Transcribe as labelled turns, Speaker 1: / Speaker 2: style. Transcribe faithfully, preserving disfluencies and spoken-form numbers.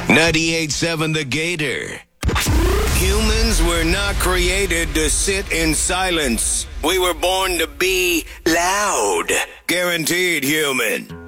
Speaker 1: ninety-eight point seven The Gator. Humans were not created to sit in silence. We were born to be loud. Guaranteed human.